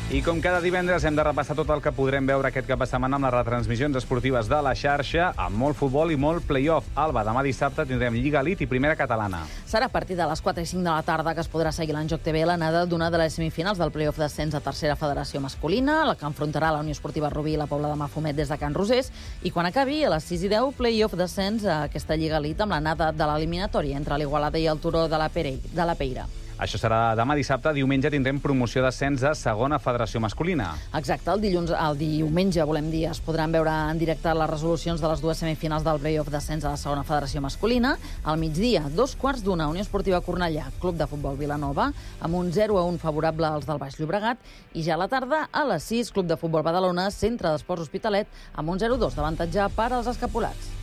I com cada divendres hem de repassar tot el que podrem veure aquest cap de setmana amb les retransmissions esportives de la xarxa, amb molt futbol i molt play-off. Alba, demà dissabte tindrem Lliga Elite i Primera Catalana. Serà a partir de les 4 i 5 de la tarda que es podrà seguir l'Enjoc TV l'anada d'una de les semifinals del play-off d'ascens a tercera federació masculina, la que enfrontarà la Unió Esportiva Rubí i la Pobla de Mafumet des de Can Rosés, i quan acabi, a les 6 i 10, play-off d'ascens a aquesta Lliga Elite amb l'anada de l'eliminatòria entre l'Igualada i el Turó de la Peira. Això serà demà dissabte. Diumenge tindrem promoció d'ascens a segona federació masculina. Exacte, el diumenge, volem dir, es podran veure en directe les resolucions de les dues semifinals del play-off d'ascens a la segona federació masculina. Al migdia, 2:15, Unió Esportiva Cornellà, Club de Futbol Vilanova, amb un 0-1 favorable als del Baix Llobregat, i ja a la tarda, a les 6, Club de Futbol Badalona, Centre d'Esports Hospitalet, amb un 0-2 d'avantatge per als escapolats.